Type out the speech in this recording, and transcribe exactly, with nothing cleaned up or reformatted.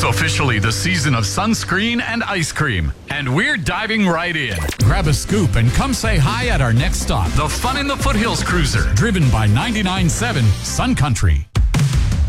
officially the season of sunscreen and ice cream, and we're diving right in. Grab a scoop and come say hi at our next stop. The Fun in the Foothills Cruiser, Driven by ninety-nine point seven Sun Country.